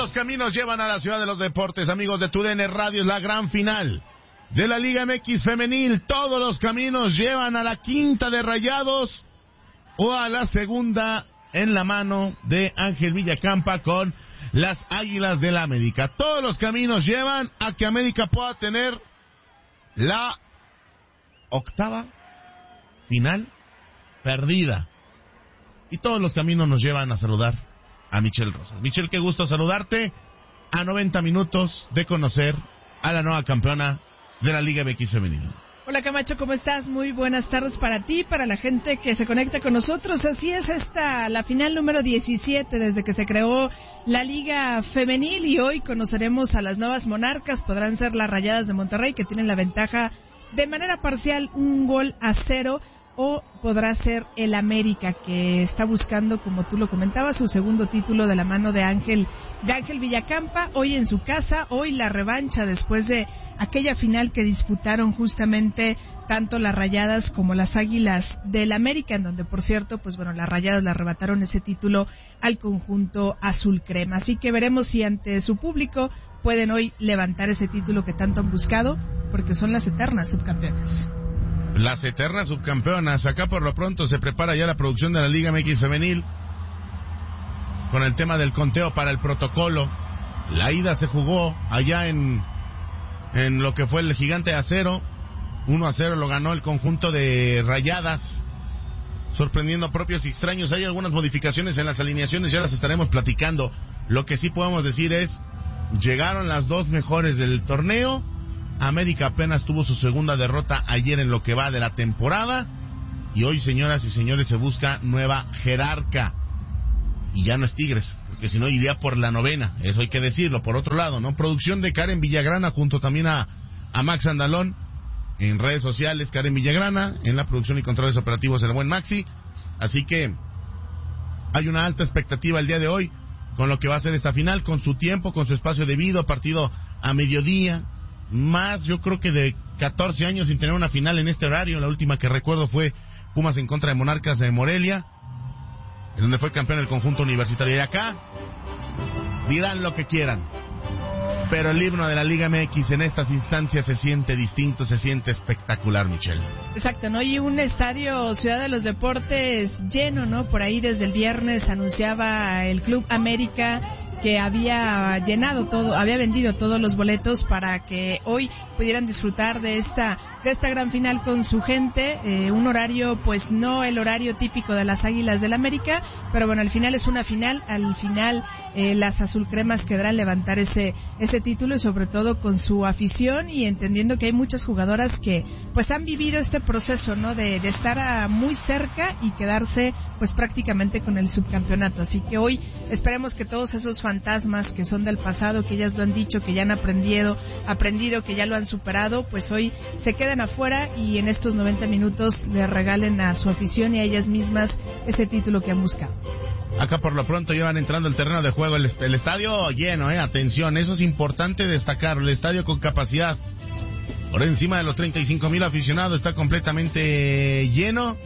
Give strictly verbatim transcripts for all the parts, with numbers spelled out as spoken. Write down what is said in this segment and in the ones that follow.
los caminos llevan a la ciudad de los deportes, amigos de T U D N Radio. Es la gran final de la Liga M X femenil. Todos los caminos llevan a la quinta de Rayados o a la segunda en la mano de Ángel Villacampa con las Águilas del América. Todos los caminos llevan a que América pueda tener la octava final perdida. Y todos los caminos nos llevan a saludar a Michelle Rosas. Michelle, qué gusto saludarte a noventa minutos de conocer a la nueva campeona de la Liga M X femenil. Hola Camacho, ¿cómo estás? Muy buenas tardes para ti, para la gente que se conecta con nosotros. Así es, esta la final número diecisiete desde que se creó la Liga Femenil, y hoy conoceremos a las nuevas monarcas. Podrán ser las Rayadas de Monterrey, que tienen la ventaja de manera parcial, un gol a cero, o podrá ser el América, que está buscando, como tú lo comentabas, su segundo título de la mano de Ángel de Ángel Villacampa, hoy en su casa. Hoy la revancha después de aquella final que disputaron justamente tanto las Rayadas como las Águilas del América, en donde, por cierto, pues bueno, las Rayadas le arrebataron ese título al conjunto azul crema. Así que veremos si ante su público pueden hoy levantar ese título que tanto han buscado, porque son las eternas subcampeonas. Las eternas subcampeonas. Acá por lo pronto se prepara ya la producción de la Liga M X femenil con el tema del conteo para el protocolo. La ida se jugó allá en en lo que fue el Gigante de Acero. uno a cero lo ganó el conjunto de Rayadas, sorprendiendo a propios y extraños. Hay algunas modificaciones en las alineaciones, ya las estaremos platicando. Lo que sí podemos decir es, llegaron las dos mejores del torneo. América apenas tuvo su segunda derrota ayer en lo que va de la temporada, y hoy, señoras y señores, se busca nueva jerarca, y ya no es Tigres, porque si no iría por la novena, eso hay que decirlo. Por otro lado, ¿no? Producción de Karen Villagrana junto también a, a Max Andalón en redes sociales. Karen Villagrana en la producción y controles operativos del buen Maxi. Así que hay una alta expectativa el día de hoy con lo que va a ser esta final, con su tiempo, con su espacio debido, partido a mediodía. Más, yo creo que de catorce años sin tener una final en este horario. La última que recuerdo fue Pumas en contra de Monarcas de Morelia, en donde fue campeón el conjunto universitario. Y acá dirán lo que quieran, pero el himno de la Liga M X en estas instancias se siente distinto, se siente espectacular, Michelle. Exacto, ¿no? Y un estadio Ciudad de los Deportes lleno, ¿no? Por ahí desde el viernes anunciaba el Club América que había llenado todo, había vendido todos los boletos para que hoy pudieran disfrutar de esta de esta gran final con su gente. Eh, un horario, pues no el horario típico de las Águilas del América, pero bueno, al final es una final. Al final eh, las azulcremas quedarán levantar ese ese título, y sobre todo con su afición, y entendiendo que hay muchas jugadoras que pues han vivido este proceso, ¿no? De, de estar a muy cerca y quedarse pues prácticamente con el subcampeonato. Así que hoy esperemos que todos esos fantasmas que son del pasado, que ellas lo han dicho, que ya han aprendido, aprendido, que ya lo han superado, pues hoy se quedan afuera y en estos noventa minutos le regalen a su afición y a ellas mismas ese título que han buscado. Acá por lo pronto ya van entrando al terreno de juego, el, el estadio lleno, eh, atención, eso es importante destacar, el estadio con capacidad por encima de los treinta y cinco mil aficionados, está completamente lleno.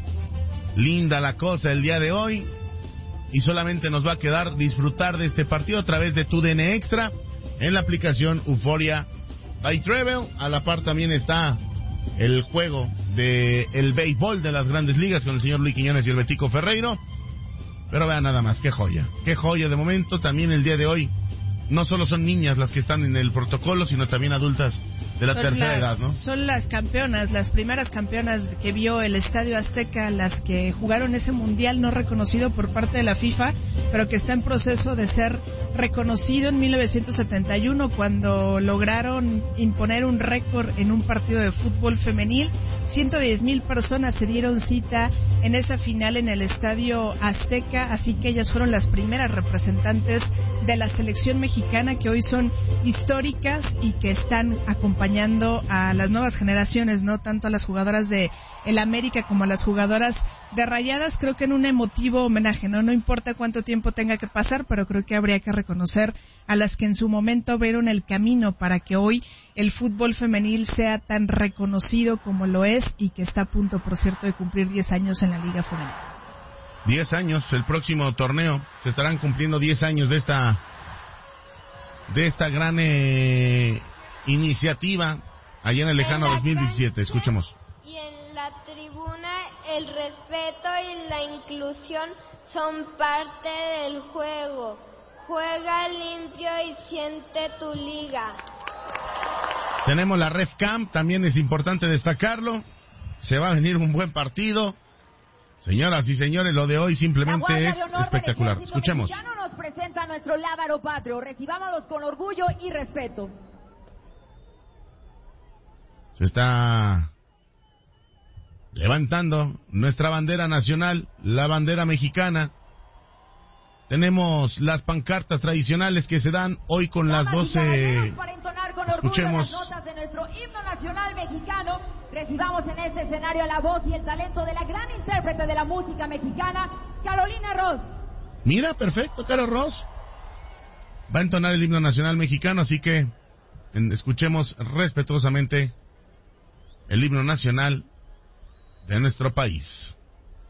Linda la cosa el día de hoy, y solamente nos va a quedar disfrutar de este partido a través de T U D N Extra en la aplicación Euforia by Travel. A la par también está el juego de el béisbol de las Grandes Ligas con el señor Luis Quiñones y el Betico Ferreiro. Pero vean nada más, qué joya, qué joya de momento. También el día de hoy no solo son niñas las que están en el protocolo, sino también adultas de la son tercera las, edad, ¿no? Son las campeonas, las primeras campeonas que vio el Estadio Azteca, las que jugaron ese mundial no reconocido por parte de la FIFA, pero que está en proceso de ser reconocido en mil novecientos setenta y uno, cuando lograron imponer un récord en un partido de fútbol femenil. ciento diez mil personas se dieron cita en esa final en el Estadio Azteca, así que ellas fueron las primeras representantes de la selección mexicana, que hoy son históricas y que están acompañando a las nuevas generaciones, no tanto a las jugadoras de el América como a las jugadoras de Rayadas. Creo que en un emotivo homenaje, no no importa cuánto tiempo tenga que pasar, pero creo que habría que reconocer a las que en su momento abrieron el camino para que hoy el fútbol femenil sea tan reconocido como lo es, y que está a punto, por cierto, de cumplir diez años en la Liga Femenil. diez años, el próximo torneo se estarán cumpliendo diez años de esta de esta gran eh, iniciativa allá en el lejano dos mil diecisiete. Escuchemos. Y en la tribuna el respeto y la inclusión son parte del juego. Juega limpio y siente tu liga. Tenemos la Ref Camp, también es importante destacarlo. Se va a venir un buen partido. Señoras y señores, lo de hoy simplemente es espectacular. Escuchemos. Mexicano nos presenta a nuestro lábaro patrio. Recibámoslos con orgullo y respeto. Se está levantando nuestra bandera nacional, la bandera mexicana. Tenemos las pancartas tradicionales que se dan hoy con las doce. Para entonar con Escuchemos. orgullo las notas de nuestro himno nacional mexicano. Recibamos en este escenario la voz y el talento de la gran intérprete de la música mexicana, Carolina Ross. Mira, perfecto, Caro Ross. Va a entonar el himno nacional mexicano, así que en, escuchemos respetuosamente el himno nacional de nuestro país.